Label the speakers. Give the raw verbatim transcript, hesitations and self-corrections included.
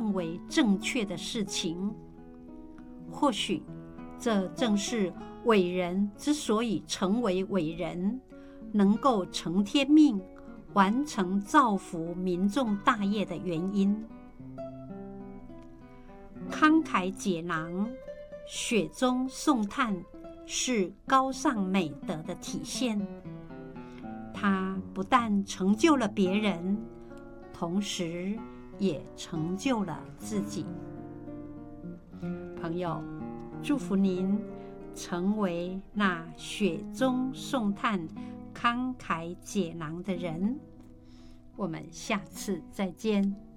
Speaker 1: 认为正确的事情。或许这正是伟人之所以成为伟人，能够承天命，完成造福民众大业的原因。慷慨解囊、雪中送炭是高尚美德的体现。它不但成就了别人，同时也成就了自己。朋友，祝福您成为那雪中送炭、慷慨解囊的人。我们下次再见。